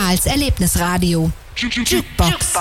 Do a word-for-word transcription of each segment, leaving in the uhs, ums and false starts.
Karls Erlebnisradio. Jukebox.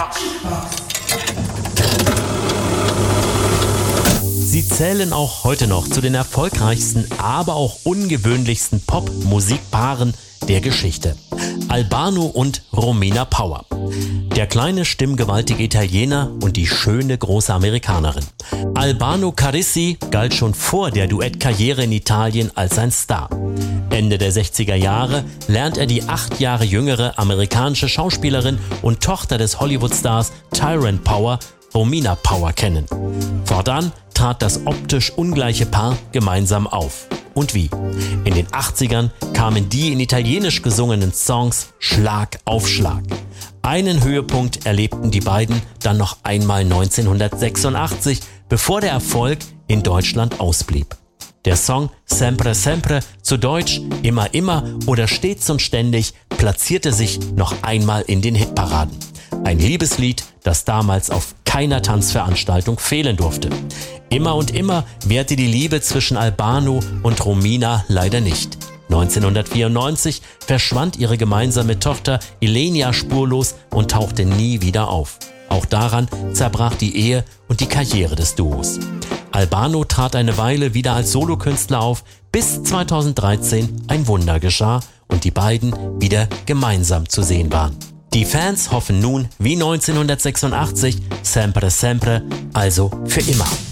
Sie zählen auch heute noch zu den erfolgreichsten, aber auch ungewöhnlichsten Pop-Musikpaaren der Geschichte. Albano und Romina Power. Der kleine, stimmgewaltige Italiener und die schöne, große Amerikanerin. Albano Carrisi galt schon vor der Duettkarriere in Italien als ein Star. Ende der sechziger Jahre lernt er die acht Jahre jüngere amerikanische Schauspielerin und Tochter des Hollywood-Stars Tyrone Power, Romina Power, kennen. Fortan trat das optisch ungleiche Paar gemeinsam auf. Und wie? In den achtzigern kamen die in Italienisch gesungenen Songs Schlag auf Schlag. Einen Höhepunkt erlebten die beiden dann noch einmal neunzehnhundertsechsundachtzig, bevor der Erfolg in Deutschland ausblieb. Der Song Sempre Sempre, zu Deutsch Immer Immer oder Stets und Ständig, platzierte sich noch einmal in den Hitparaden. Ein Liebeslied, das damals auf keiner Tanzveranstaltung fehlen durfte. Immer und immer währte die Liebe zwischen Albano und Romina leider nicht. neunzehnhundertvierundneunzig verschwand ihre gemeinsame Tochter Ilenia spurlos und tauchte nie wieder auf. Auch daran zerbrach die Ehe und die Karriere des Duos. Albano trat eine Weile wieder als Solokünstler auf, bis zweitausenddreizehn ein Wunder geschah und die beiden wieder gemeinsam zu sehen waren. Die Fans hoffen nun, wie neunzehnhundertsechsundachtzig, Sempre Sempre, also für immer.